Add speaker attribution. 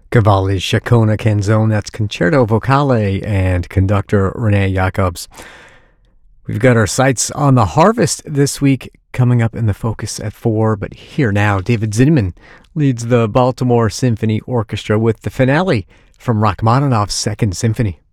Speaker 1: Cavalli's Chacona Canzone, that's Concerto Vocale, and conductor Renee Jacobs. We've got our sights on the harvest this week coming up in the focus at 4, but here now, David Zinman leads the Baltimore Symphony Orchestra with the finale from Rachmaninoff's Second Symphony.